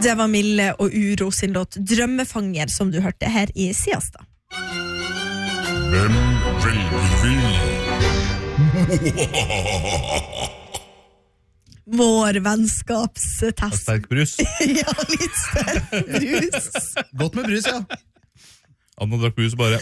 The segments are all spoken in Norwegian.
Det var Mille og Uro sin låt Drømmefanger, som du hørte her i Siesta. Hvem velger vi? Vår vennskapstest. Sterk brus. Ja, litt sterk brus. Godt med brus, ja. Anna drakk brus bare.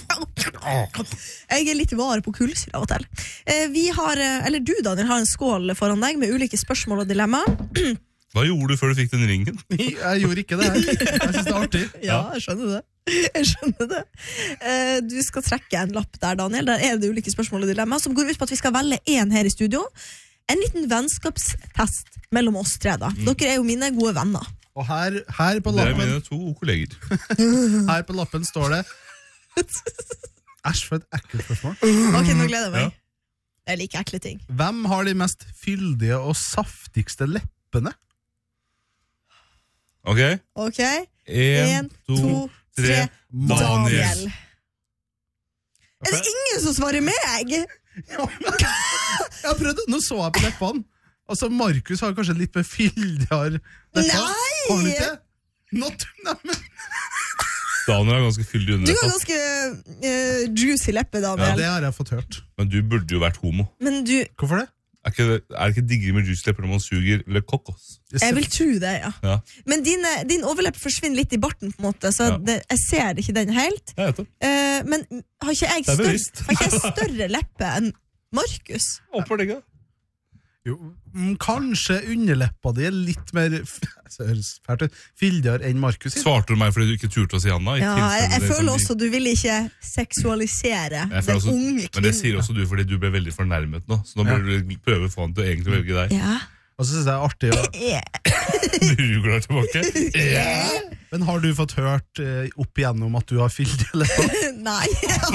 Jeg litt var på kullsyre av og til. Vi har, eller du Daniel, har en skål foran deg med ulike spørsmål og dilemma. Hva gjorde du før du fikk den ringen? Jeg gjorde ikke det her. Jeg synes det artig. Ja, jeg skjønner det. Du skal trekke en lapp der, Daniel. Der det ulike spørsmål og dilemma som går ut på at vi skal velge en her i studio. En liten vennskapstest mellom oss tre da. Dere jo mine gode venner. Og her på Det lappen mine 2 kolleger. Her på lappen står det Æsj, for et ekkelt spørsmål. Ok, nå gleder jeg meg. Jeg liker ekle ting. Hvem har de mest fyldige og saftigste leppene? Ok? 1, 2, 3 Daniel. Det ingen som svarer meg? Jeg prøvde, nå så jeg på leppene. Altså, Markus har kanskje litt mer fyldigere lepper. Nei! Har du ikke? Nei. Daniel er ganske fyldig under Du har leppa. ganske juicy leppe, Ja, Daniel. det har jeg fått hørt. Men du burde jo vært homo. Men du, Hvorfor det? Er det ikke diggere med juice lepper når man suger le kokos? jeg vil tro det, ja. Ja, Men din overlepp forsvinner litt i barten, på en måte, så Ja. jeg ser ikke den helt. jeg vet det. Men har ikke jeg Det er bevisst. større leppe enn Markus? Hvorfor det ikke? Jo, kanskje underleppa di litt mer det høres fælt ut, fyldigere enn Markus sin. Svarte du meg fordi du ikke turte å si Anna? Ja, jeg føler også du vil ikke seksualisere Jeg føler den også, unge men det kvinnen. sier også du fordi du ble veldig fornærmet nå. Så nå burde du prøve å få han til å egentlig velge deg. Ja. Og så synes jeg det er artig Blir du glad tilbake? Men har du fått hørt opp igjennom at du har fyldige lepper? Nei.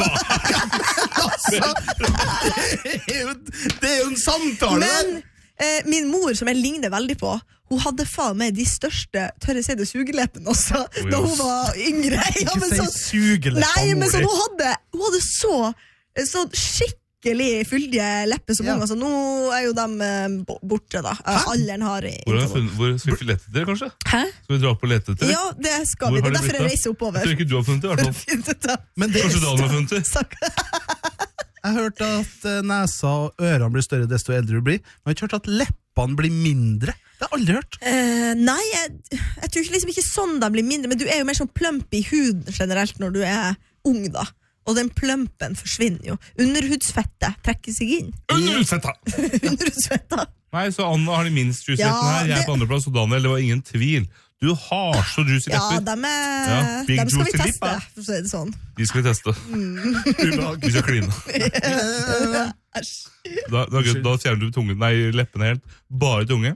Det er jo en samtale der! Men min mor, som jeg ligner veldig på, hun hadde faen meg de største tørre side sugeleppene også, da hun var yngre. Ja, Ikke men si sånn- sugeleppa, Nei, men sånn, mor. hun hadde så skikkelig fyldige lepper som Ja. ung. Altså, nå er jo dem borte, da. Alderen har Hvor skal vi lete etter, kanskje? Hæ? Skal vi dra opp og lete etter? Ja, det skal Hvor vi. Det har er de derfor blitt jeg da? reiser Jeg oppover. tror ikke du har funnet det, i hvert fall. Fint ut da. Men det, Kanskje Daniel har funnet det? Takk. jeg har hørt at nesa og ørene blir større desto eldre du blir, men jeg har ikke hørt at leppene blir mindre. Det har jeg aldri hørt. Nei, jeg tror liksom ikke sånn de blir mindre, men du er jo mer sånn plump i huden generelt når du er ung, da. Og den plumpen forsvinner jo. Underhudsfettet trekker seg inn. Underhudsfetta! Underhudsfettet. Nei, så Anna har de minst juicy Ja, leppene her. Jeg er det- på andreplass, og Daniel, det var ingen tvil. Du har så juicy Ja, lepper. dem, Ja, big dem skal vi juicy lip, teste, ja. for å si det sånn. De skal vi teste. Vi skal kline. Æsj. Da fjerner du tungen, nei, leppene helt. Bare tunge.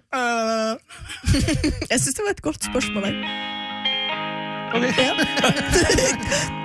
Jeg synes det var et godt spørsmål. Jeg. Ok. Ja.